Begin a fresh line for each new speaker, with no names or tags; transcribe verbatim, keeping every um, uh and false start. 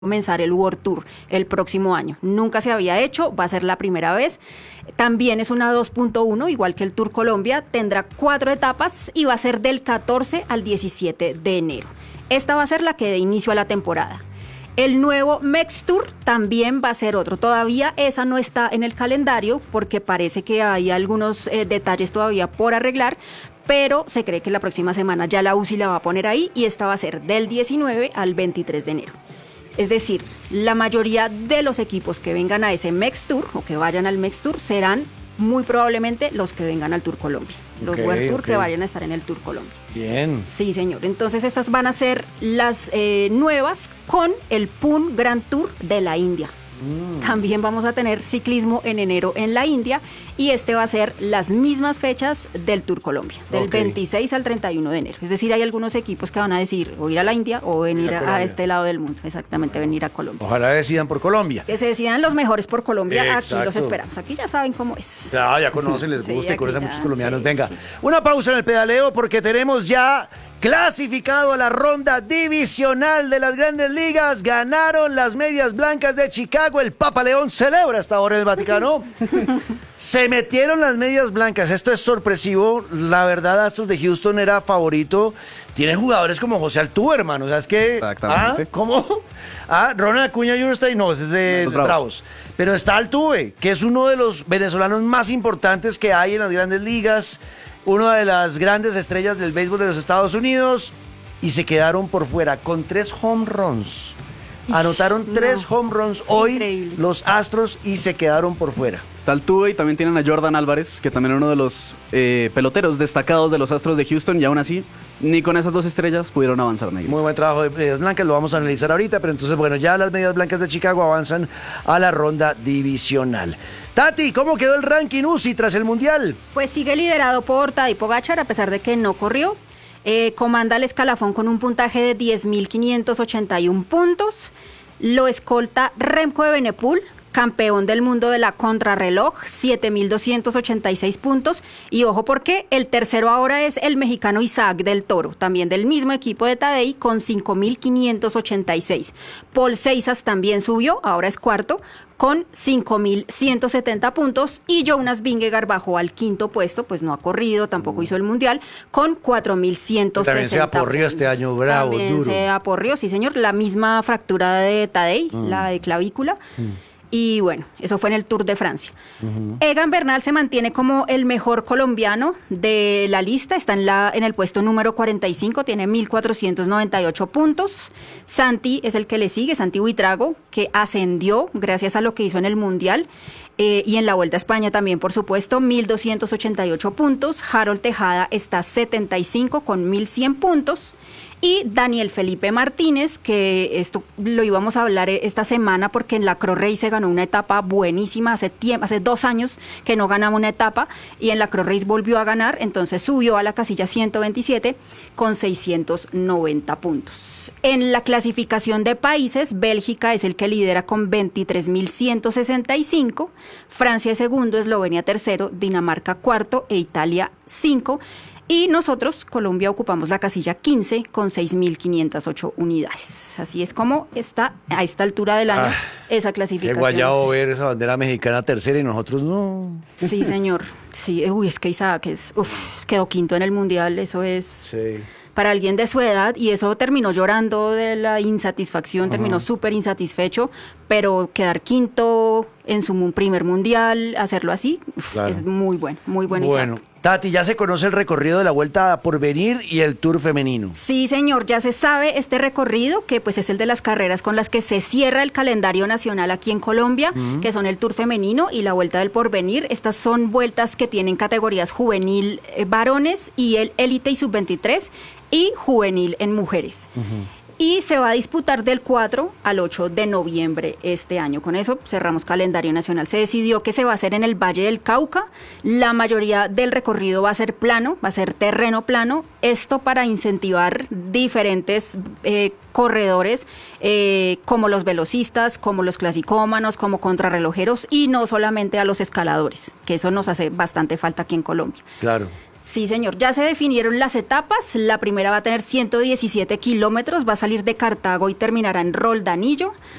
comenzar el World Tour el próximo año. Nunca se había hecho, va a ser la primera vez. También es una dos punto uno, igual que el Tour Colombia, tendrá cuatro etapas y va a ser del catorce al diecisiete de enero. Esta va a ser la que dé inicio a la temporada. El nuevo Mex Tour también va a ser otro. Todavía esa no está en el calendario porque parece que hay algunos eh, detalles todavía por arreglar, pero se cree que la próxima semana ya la U C I la va a poner ahí y esta va a ser del diecinueve al veintitrés de enero. Es decir, la mayoría de los equipos que vengan a ese Mex Tour o que vayan al Mex Tour serán muy probablemente los que vengan al Tour Colombia. Los
okay,
World Tour
okay.
que vayan a estar en el Tour Colombia.
Bien.
Sí, señor. Entonces estas van a ser las eh, nuevas con el P U N Grand Tour de la India. Mm. También vamos a tener ciclismo en enero en la India y este va a ser las mismas fechas del Tour Colombia, del okay. veintiséis al treinta y uno de enero. Es decir, hay algunos equipos que van a decir o ir a la India o venir a, a este lado del mundo. Exactamente, venir a Colombia.
Ojalá decidan por Colombia.
Que se decidan los mejores por Colombia.
Exacto.
Aquí los esperamos. Aquí ya saben cómo es.
Ya, ya conocen, les gusta sí, y conocen a muchos colombianos. Sí, Venga,
sí.
Una pausa en el pedaleo porque tenemos ya clasificado a la ronda divisional de las Grandes Ligas. Ganaron las Medias Blancas de Chicago. El Papa León celebra hasta ahora en el Vaticano. Se metieron las Medias Blancas. Esto es sorpresivo. La verdad, Astros de Houston era favorito. Tiene jugadores como José Altuve, hermano. O sea, es que...
Exactamente.
¿Ah? ¿Cómo? Ah, Ronald Acuña junior está ahí. No, ese es de
Los
Bravos.
Bravos.
Pero está Altuve, que es uno de los venezolanos más importantes que hay en las Grandes Ligas. Una de las grandes estrellas del béisbol de los Estados Unidos, y se quedaron por fuera con tres home runs. Anotaron no. tres home runs hoy Increíble. Los Astros y se quedaron por fuera.
Está Altuve y también tienen a Jordan Álvarez, que también es uno de los eh, peloteros destacados de los Astros de Houston, y aún así, ni con esas dos estrellas pudieron avanzar, Negro.
Muy buen trabajo de Medias Blancas, lo vamos a analizar ahorita, pero entonces, bueno, ya las Medias Blancas de Chicago avanzan a la ronda divisional. Tati, ¿cómo quedó el ranking U C I tras el Mundial?
Pues sigue liderado por Tadej Pogačar, a pesar de que no corrió. Eh, comanda el escalafón con un puntaje de diez mil quinientos ochenta y uno puntos. Lo escolta Remco Evenepoel, campeón del mundo de la contrarreloj, siete mil doscientos ochenta y seis puntos. Y ojo porque el tercero ahora es el mexicano Isaac del Toro, también del mismo equipo de Tadej, con cinco mil quinientos ochenta y seis. Paul Seixas también subió, ahora es cuarto, con cinco mil ciento setenta puntos, y Jonas Vingegaard bajó al quinto puesto, pues no ha corrido, tampoco hizo el Mundial, con cuatro mil ciento sesenta.
También se aporrió este año, bravo,
También
duro.
se aporrió, sí señor, la misma fractura de Tadej, mm. la de clavícula. Mm. Y bueno, eso fue en el Tour de Francia. Uh-huh. Egan Bernal se mantiene como el mejor colombiano de la lista, está en, la, en el puesto número cuarenta y cinco, tiene mil cuatrocientos noventa y ocho puntos. Santi es el que le sigue, Santi Buitrago, que ascendió gracias a lo que hizo en el Mundial. Eh, y en la Vuelta a España también, por supuesto, mil doscientos ochenta y ocho puntos. Harold Tejada está setenta y cinco con mil cien puntos. Y Daniel Felipe Martínez, que esto lo íbamos a hablar esta semana porque en la Cross Race se ganó una etapa buenísima, hace tiempo, hace dos años que no ganaba una etapa y en la Cross Race volvió a ganar, entonces subió a la casilla ciento veintisiete con seiscientos noventa puntos. En la clasificación de países, Bélgica es el que lidera con veintitrés mil ciento sesenta y cinco, Francia es segundo, Eslovenia tercero, Dinamarca cuarto e Italia cinco. Y nosotros, Colombia, ocupamos la casilla quince con seis mil quinientas ocho unidades. Así es como está a esta altura del año ah, esa clasificación.
Qué guayabo ver esa bandera mexicana tercera y nosotros no.
Sí, señor. Sí, uy, es que Isaac es, uf, quedó quinto en el Mundial, eso es...
Sí.
Para alguien de su edad, y eso terminó llorando de la insatisfacción, uh-huh. terminó súper insatisfecho, pero quedar quinto en su primer mundial, hacerlo así, uf, claro. es muy bueno, muy bueno.
Bueno,
Isaac.
Tati, ya se conoce el recorrido de la Vuelta por Venir y el Tour femenino.
Sí, señor, ya se sabe este recorrido, que pues es el de las carreras con las que se cierra el calendario nacional aquí en Colombia, uh-huh. que son el Tour femenino y la Vuelta del Porvenir. Estas son vueltas que tienen categorías juvenil eh, varones y el élite y sub veintitrés y juvenil en mujeres. Uh-huh. Y se va a disputar del cuatro al ocho de noviembre este año. Con eso cerramos calendario nacional. Se decidió que se va a hacer en el Valle del Cauca. La mayoría del recorrido va a ser plano, va a ser terreno plano. Esto para incentivar diferentes eh, corredores, eh, como los velocistas, como los clasicómanos, como contrarrelojeros, y no solamente a los escaladores, que eso nos hace bastante falta aquí en Colombia.
Claro.
Sí, señor. Ya se definieron las etapas. La primera va a tener ciento diecisiete kilómetros, va a salir de Cartago y terminará en Roldanillo.